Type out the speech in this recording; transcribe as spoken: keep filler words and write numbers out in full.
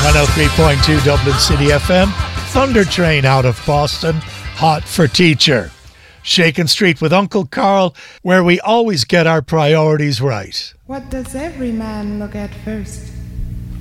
one oh three point two Dublin City F M. Thunder Train out of Boston. Hot for Teacher. Shakin' Street with Uncle Carl, where we always get our priorities right. What does every man look at first?